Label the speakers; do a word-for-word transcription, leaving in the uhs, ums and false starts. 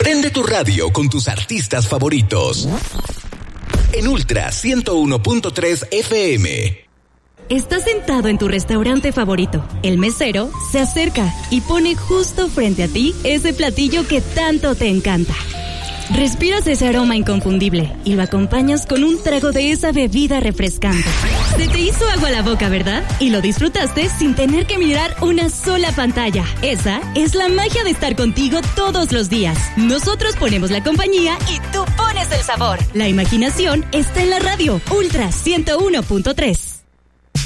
Speaker 1: Prende tu radio con tus artistas favoritos. En Ultra ciento uno punto tres F M.
Speaker 2: Estás sentado en tu restaurante favorito. El mesero se acerca y pone justo frente a ti ese platillo que tanto te encanta. Respiras ese aroma inconfundible y lo acompañas con un trago de esa bebida refrescante. Se te hizo agua la boca, ¿verdad? Y lo disfrutaste sin tener que mirar una sola pantalla. Esa es la magia de estar contigo todos los días. Nosotros ponemos la compañía y tú pones el sabor. La imaginación está en la radio. Ultra ciento uno punto tres.